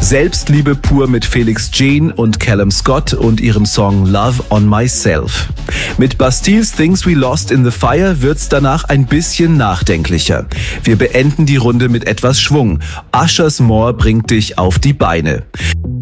Selbstliebe pur mit Felix Jean und Callum Scott und ihrem Song Love on Myself. Mit Bastilles Things We Lost in the Fire wird's danach ein bisschen nachdenklicher. Wir beenden die Runde mit etwas Schwung. Ushers More bringt dich auf die Beine.